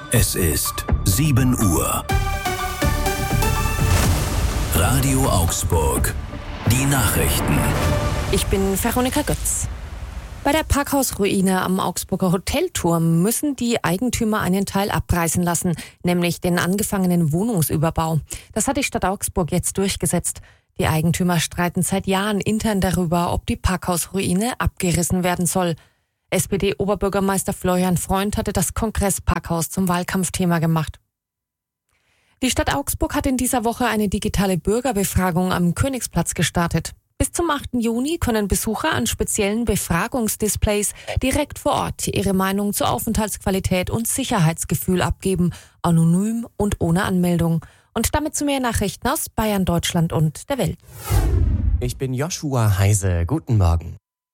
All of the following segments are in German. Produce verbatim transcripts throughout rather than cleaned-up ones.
Es ist sieben Uhr. Radio Augsburg. Die Nachrichten. Ich bin Veronika Götz. Bei der Parkhausruine am Augsburger Hotelturm müssen die Eigentümer einen Teil abreißen lassen, nämlich den angefangenen Wohnungsüberbau. Das hat die Stadt Augsburg jetzt durchgesetzt. Die Eigentümer streiten seit Jahren intern darüber, ob die Parkhausruine abgerissen werden soll. S P D-Oberbürgermeister Florian Freund hatte das Kongressparkhaus zum Wahlkampfthema gemacht. Die Stadt Augsburg hat in dieser Woche eine digitale Bürgerbefragung am Königsplatz gestartet. Bis zum achten Juni können Besucher an speziellen Befragungsdisplays direkt vor Ort ihre Meinung zur Aufenthaltsqualität und Sicherheitsgefühl abgeben, anonym und ohne Anmeldung. Und damit zu mehr Nachrichten aus Bayern, Deutschland und der Welt. Ich bin Joshua Heise. Guten Morgen.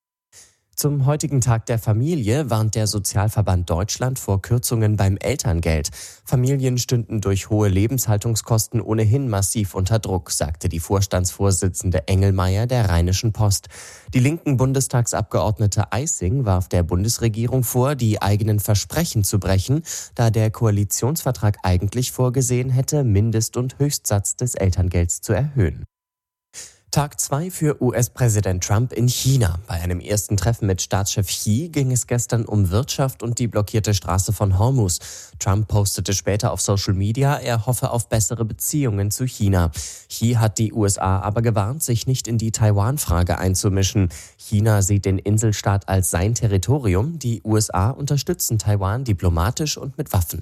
Zum heutigen Tag der Familie warnt der Sozialverband Deutschland vor Kürzungen beim Elterngeld. Familien stünden durch hohe Lebenshaltungskosten ohnehin massiv unter Druck, sagte die Vorstandsvorsitzende Engelmeier der Rheinischen Post. Die linken Bundestagsabgeordnete Eissing warf der Bundesregierung vor, die eigenen Versprechen zu brechen, da der Koalitionsvertrag eigentlich vorgesehen hätte, Mindest- und Höchstsatz des Elterngelds zu erhöhen. Tag zwei für U S-Präsident Trump in China. Bei einem ersten Treffen mit Staatschef Xi ging es gestern um Wirtschaft und die blockierte Straße von Hormuz. Trump postete später auf Social Media, er hoffe auf bessere Beziehungen zu China. Xi hat die U S A aber gewarnt, sich nicht in die Taiwan-Frage einzumischen. China sieht den Inselstaat als sein Territorium. Die U S A unterstützen Taiwan diplomatisch und mit Waffen.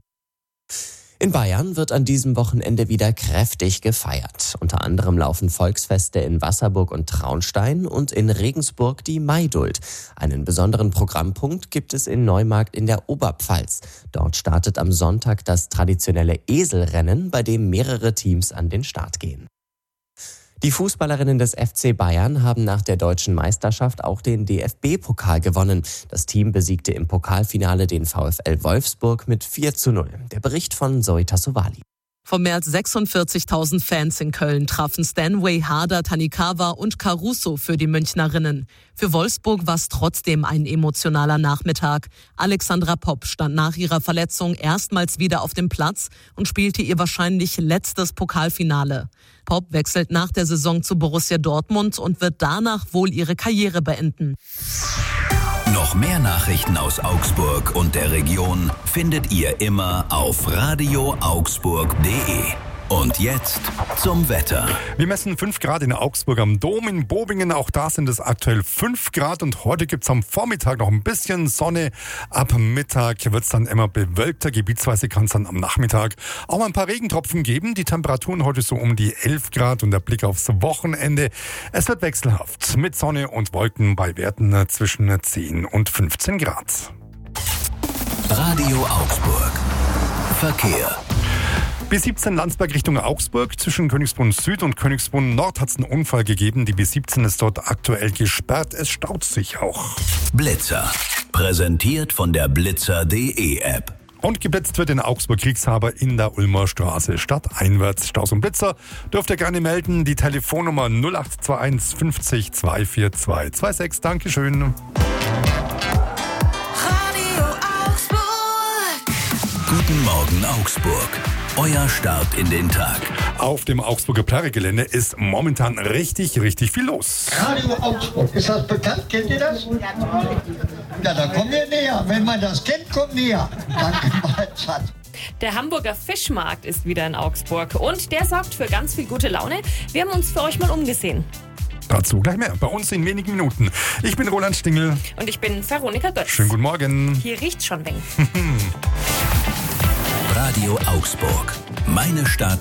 In Bayern wird an diesem Wochenende wieder kräftig gefeiert. Unter anderem laufen Volksfeste in Wasserburg und Traunstein und in Regensburg die Maidult. Einen besonderen Programmpunkt gibt es in Neumarkt in der Oberpfalz. Dort startet am Sonntag das traditionelle Eselrennen, bei dem mehrere Teams an den Start gehen. Die Fußballerinnen des F C Bayern haben nach der deutschen Meisterschaft auch den D F B-Pokal gewonnen. Das Team besiegte im Pokalfinale den VfL Wolfsburg mit vier zu null. Der Bericht von Zoe Tassovali. Von mehr als sechsundvierzigtausend Fans in Köln trafen Stanway, Harder, Tanikawa und Caruso für die Münchnerinnen. Für Wolfsburg war es trotzdem ein emotionaler Nachmittag. Alexandra Popp stand nach ihrer Verletzung erstmals wieder auf dem Platz und spielte ihr wahrscheinlich letztes Pokalfinale. Popp wechselt nach der Saison zu Borussia Dortmund und wird danach wohl ihre Karriere beenden. Noch mehr Nachrichten aus Augsburg und der Region findet ihr immer auf radio augsburg punkt de. Und jetzt zum Wetter. Wir messen fünf Grad in Augsburg am Dom, in Bobingen. Auch da sind es aktuell fünf Grad. Und heute gibt es am Vormittag noch ein bisschen Sonne. Ab Mittag wird es dann immer bewölkter. Gebietsweise kann es dann am Nachmittag auch mal ein paar Regentropfen geben. Die Temperaturen heute so um die elf Grad und der Blick aufs Wochenende. Es wird wechselhaft mit Sonne und Wolken bei Werten zwischen zehn und fünfzehn Grad. Radio Augsburg. Verkehr. B siebzehn Landsberg Richtung Augsburg. Zwischen Königsbrunn Süd und Königsbrunn Nord hat es einen Unfall gegeben. Die B siebzehn ist dort aktuell gesperrt. Es staut sich auch. Blitzer. Präsentiert von der blitzer punkt de App. Und geblitzt wird in Augsburg-Kriegshaber in der Ulmer Straße. Stadteinwärts Staus und Blitzer dürft ihr gerne melden. Die Telefonnummer null acht zwei eins fünfzig zwei vier zwei zwei sechs. Dankeschön. Radio Augsburg. Guten Morgen Augsburg. Euer Start in den Tag. Auf dem Augsburger Plärre-Gelände ist momentan richtig, richtig viel los. Radio Augsburg, ist das bekannt? Kennt ihr das? Ja, da kommen wir näher. Wenn man das kennt, kommt näher. Danke, Mahlzeit. Der Hamburger Fischmarkt ist wieder in Augsburg und der sorgt für ganz viel gute Laune. Wir haben uns für euch mal umgesehen. Dazu gleich mehr, bei uns in wenigen Minuten. Ich bin Roland Stingel. Und ich bin Veronika Götz. Schönen guten Morgen. Hier riecht's schon wenig. Radio Augsburg. Meine Stadt,